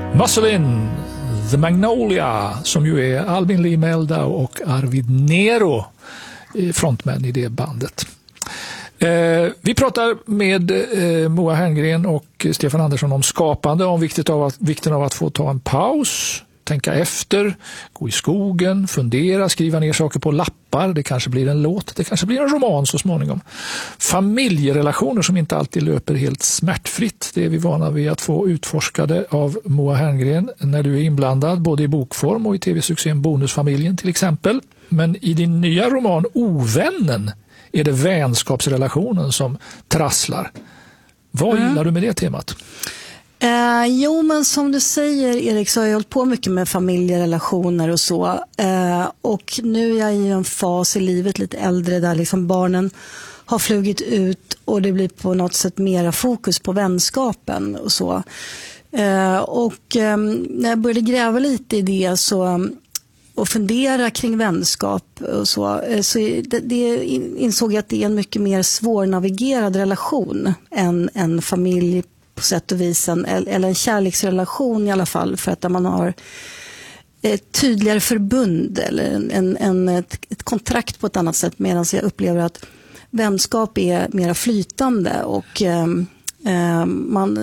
Muscle The Magnolia, som ju är Albin Lee Meldau och Arvid Nero, frontmän i det bandet. Vi pratar med Moa Herngren och Stefan Andersson om skapande, om vikten av att få ta en paus, tänka efter, gå i skogen, fundera, skriva ner saker på lappar. Det kanske blir en låt, det kanske blir en roman så småningom. Familjerelationer som inte alltid löper helt smärtfritt. Det är vi vana vid att få utforskade av Moa Herngren när du är inblandad både i bokform och i tv-succén Bonusfamiljen till exempel. Men i din nya roman Ovännen är det vänskapsrelationen som trasslar. Vad gillar du med det temat? Jo, men som du säger, Erik, så har jag hållit på mycket med familjerelationer och så. Och nu är jag i en fas i livet lite äldre där liksom barnen har flugit ut och det blir på något sätt mera fokus på vänskapen och så. Och när jag började gräva lite i det och fundera kring vänskap och så det insåg jag att det är en mycket mer svårnavigerad relation än en familj på sätt och vis, eller en kärleksrelation i alla fall, för att där man har ett tydligare förbund eller ett kontrakt på ett annat sätt, medan jag upplever att vänskap är mer flytande och man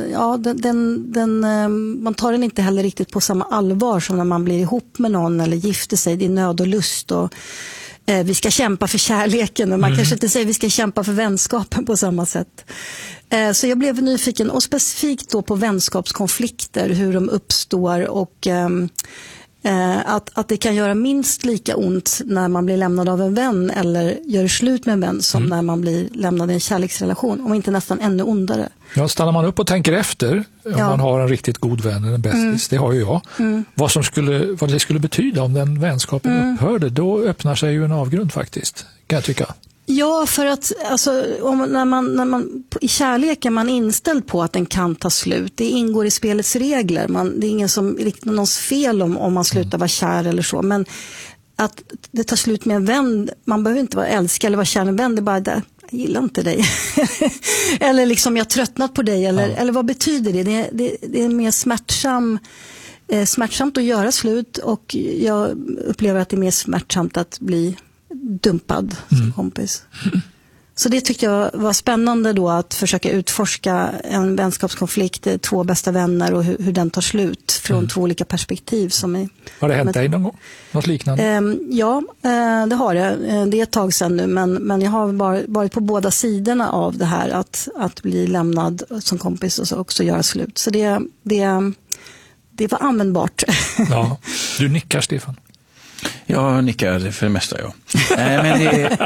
tar den inte heller riktigt på samma allvar som när man blir ihop med någon eller gifter sig. Det är nöd och lust och vi ska kämpa för kärleken och man kanske inte säger vi ska kämpa för vänskapen på samma sätt. Så jag blev nyfiken och specifikt då på vänskapskonflikter, hur de uppstår och att det kan göra minst lika ont när man blir lämnad av en vän eller gör slut med en vän som när man blir lämnad i en kärleksrelation, om inte nästan ännu ondare. Ja, stannar man upp och tänker efter om man har en riktigt god vän eller en bästis, det har ju jag. Vad det skulle betyda om den vänskapen upphörde, då öppnar sig ju en avgrund faktiskt, kan jag tycka. Ja, för att alltså, när man i kärlek är man inställd på att den kan ta slut. Det ingår i spelets regler. Det är ingen som riktigt någons fel om man slutar vara kär eller så. Men att det tar slut med en vän, man behöver inte vara älskad eller vara kär med en vän. Det är bara där, jag gillar inte dig. Eller liksom jag har tröttnat på dig. Eller vad betyder det? Det är mer smärtsamt att göra slut, och jag upplever att det är mer smärtsamt att bli dumpad som kompis. Så det tyckte jag var spännande då, att försöka utforska en vänskapskonflikt, två bästa vänner och hur den tar slut från två olika perspektiv. Har det hänt dig någon gång? Något liknande? Ja, det har det. Det är ett tag sedan nu, men jag har varit på båda sidorna av det här, att bli lämnad som kompis och så också göra slut. Så det var användbart. Ja, du nickar, Stefan. Jag nickar för det mesta, ja. Men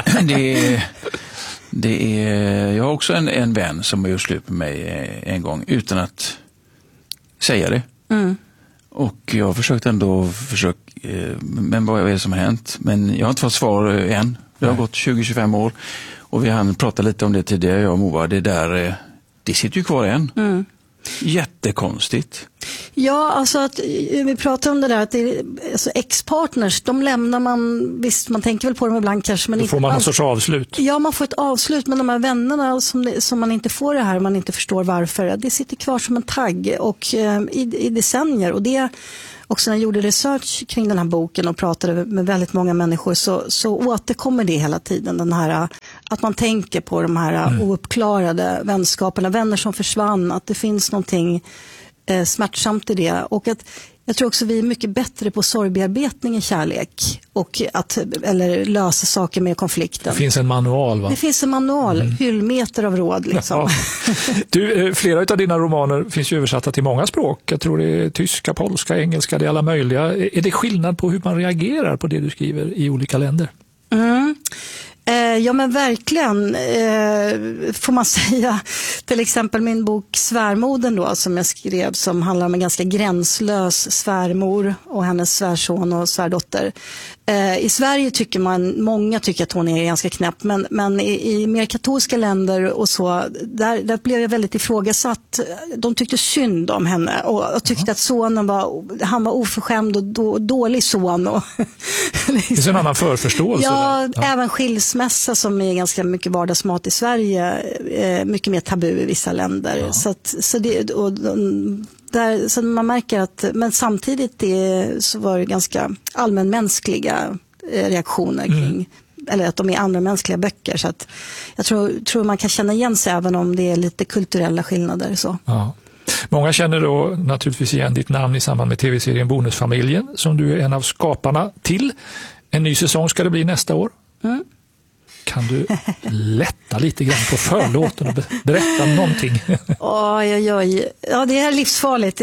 det är jag har också en vän som har gjort slut med mig en gång utan att säga det. Och jag har försökt men vad är det som har hänt? Men jag har inte fått svar än. Det har gått 20-25 år och vi hann prata lite om det tidigare, jag och Moa. Det sitter ju kvar än. Jättekonstigt. Ja, alltså att vi pratar om det där att alltså ex-partners, de lämnar man, visst man tänker väl på dem ibland kanske, men då får man någon sorts avslut. Ja, man får ett avslut, men de här vännerna som man inte får det här, man inte förstår varför, det sitter kvar som en tagg och i decennier. Och det också när jag gjorde research kring den här boken och pratade med väldigt många människor, så återkommer det hela tiden, den här att man tänker på de här ouppklarade vänskaperna, vänner som försvann, att det finns någonting smärtsamt i det, och att jag tror också vi är mycket bättre på sorgbearbetning i kärlek och eller lösa saker med konflikten. Det finns en manual, va? Det finns en manual, hyllmeter av råd liksom. Ja. Du, flera av dina romaner finns ju översatta till många språk. Jag tror det är tyska, polska, engelska, det är alla möjliga. Är det skillnad på hur man reagerar på det du skriver i olika länder? Ja, men verkligen får man säga. Till exempel min bok Svärmodern då, som jag skrev, som handlar om en ganska gränslös svärmor och hennes svärson och svärdotter. I Sverige många tycker att hon är ganska knäpp, men i mer katolska länder och så, där blev jag väldigt ifrågasatt. De tyckte synd om henne och tyckte att sonen var oförskämd och dålig son. Och det är en annan förförståelse. Ja, även skilsmässa skilsmässa som är ganska mycket vardagsmat i Sverige, mycket mer tabu i vissa länder. Ja. Så man märker att, men samtidigt så var det ganska allmänmänskliga reaktioner kring, eller att de är andra mänskliga böcker. Så att jag tror man kan känna igen sig även om det är lite kulturella skillnader. Så. Ja. Många känner då naturligtvis igen ditt namn i samband med tv-serien Bonusfamiljen som du är en av skaparna till. En ny säsong ska det bli nästa år. Kan du lätta lite grann på förlåten och berätta någonting? Ja, det är livsfarligt.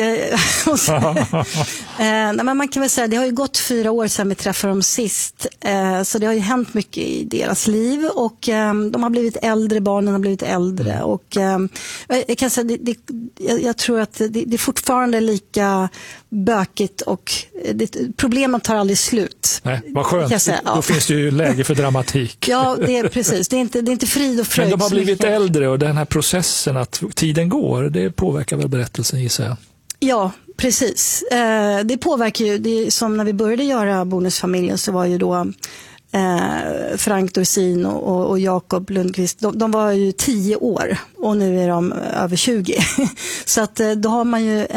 Men man kan väl säga, det har ju gått 4 år sedan vi träffade dem sist. Så det har ju hänt mycket i deras liv och de har blivit äldre, barnen har blivit äldre. Och jag kan säga, jag tror att det är fortfarande lika bökigt och problemen tar aldrig slut. Nej, vad skönt. Då finns det ju läge för dramatik. Ja, det är precis. Det är inte frid och fröjd. Men de har blivit äldre och den här processen att tiden går, det påverkar väl berättelsen, gissar jag? Ja, precis. Det påverkar ju, det är som när vi började göra Bonusfamiljen så var ju då Frank Dorsin och Jakob Lundqvist, de var ju 10 år och nu är de över 20. Så att då har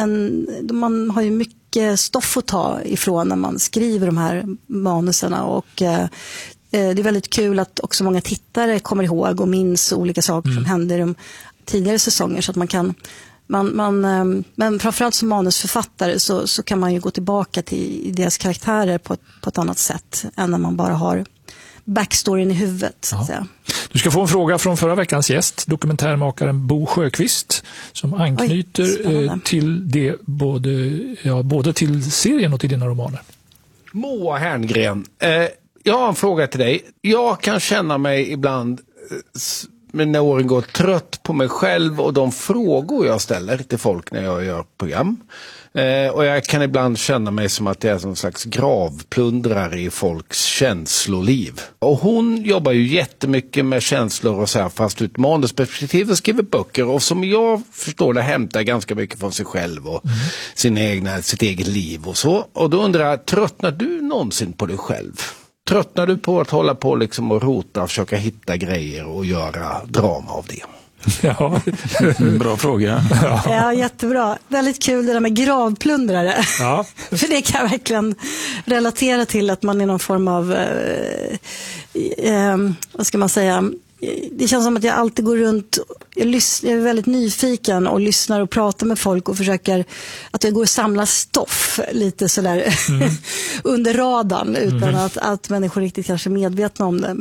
man har ju mycket stoff att ta ifrån när man skriver de här manuserna och det är väldigt kul att också många tittare kommer ihåg och minns olika saker som hände i de tidigare säsonger så att man kan men framförallt som manusförfattare så kan man ju gå tillbaka till deras karaktärer på ett annat sätt än när man bara har backstoryn i huvudet. Så att säga. Du ska få en fråga från förra veckans gäst, dokumentärmakaren Bo Sjöqvist, som anknyter till det både till serien och till dina romaner. Moa Herngren, jag har en fråga till dig. Jag kan känna mig ibland när åren går trött på mig själv och de frågor jag ställer till folk när jag gör program. Och jag kan ibland känna mig som att jag är som en slags gravplundrare i folks känsloliv. Och hon jobbar ju jättemycket med känslor och så här, fast ut manusperspektiv och skriver böcker. Och som jag förstår det hämtar ganska mycket från sig själv och sitt eget liv och så. Och då undrar jag, tröttnar du någonsin på dig själv? Tröttnar du på att hålla på liksom och rota och försöka hitta grejer och göra drama av det? Ja, bra fråga. Ja, jättebra. Väldigt kul det där med gravplundrare. Ja. För det kan jag verkligen relatera till att man är någon form av, vad ska man säga, det känns som att jag alltid går runt, jag är väldigt nyfiken och lyssnar och pratar med folk och försöker att jag går och samlar stoff lite sådär under radarn utan att människor riktigt kanske är medvetna om det.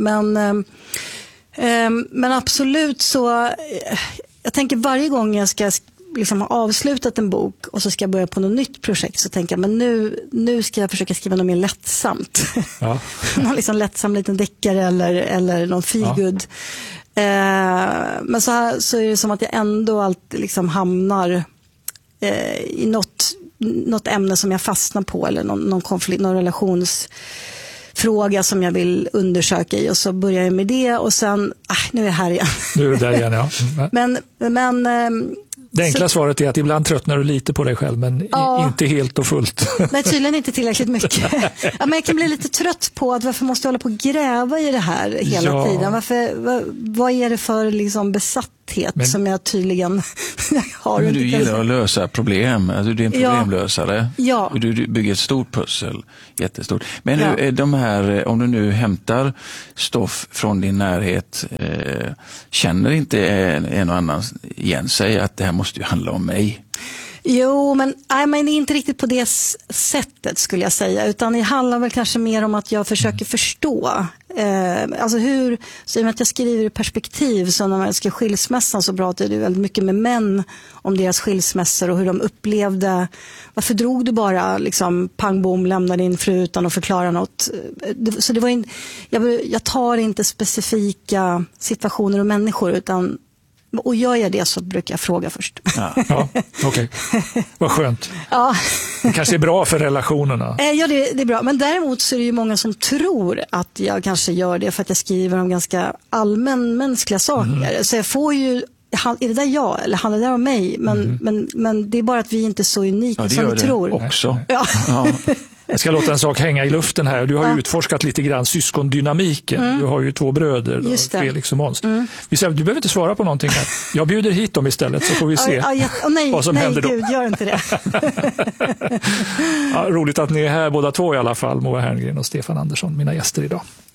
Men absolut så, jag tänker varje gång jag ska liksom ha avslutat en bok och så ska jag börja på något nytt projekt så tänker jag, men nu ska jag försöka skriva något mer lättsamt. Ja. Någon liksom lättsam liten deckare eller någon feelgood. Ja. Men så är det som att jag ändå alltid liksom hamnar i något ämne som jag fastnar på eller någon konflikt, någon relationsfråga som jag vill undersöka i och så börjar jag med det och sen, nu är jag här igen. Nu är du där igen, ja. Men det enkla svaret är att ibland tröttnar du lite på dig själv men inte helt och fullt. Nej, tydligen inte tillräckligt mycket. Men jag kan bli lite trött på att varför måste jag hålla på och gräva i det här hela tiden? Vad är det för liksom besatthet som jag tydligen har? Men du gillar att lösa problem. Alltså, du är en problemlösare. Ja. Du bygger ett stort pussel. Jättestort. Men nu, de här, om du nu hämtar stoff från din närhet, känner inte en och annan igen sig att det här måste ju handla om mig? Jo, men inte riktigt på det sättet skulle jag säga, utan det handlar väl kanske mer om att jag försöker förstå alltså så i och med att jag skriver i perspektiv så när man ska skilsmässan så pratar det väldigt mycket med män om deras skilsmässor och hur de upplevde, varför drog du bara liksom pang bom, lämnade din fru utan att förklara något. Så det var jag tar inte specifika situationer och människor utan och gör jag det så brukar jag fråga först. Ja, okej. Vad skönt. Ja. Det kanske är bra för relationerna. Ja, det är bra. Men däremot så är det ju många som tror att jag kanske gör det för att jag skriver om ganska allmänmänskliga saker. Så jag får ju, är det där jag eller handlar det där om mig? Men det är bara att vi inte är så unika som vi tror. Också. Ja. Jag ska låta en sak hänga i luften här. Du har ju utforskat lite grann syskondynamiken. Du har ju 2 bröder, då, Felix och Måns. Du behöver inte svara på någonting här. Jag bjuder hit dem istället så får vi se vad som händer då. Nej, Gud, gör inte det. Roligt att ni är här båda två i alla fall, Moa Herngren och Stefan Andersson, mina gäster idag.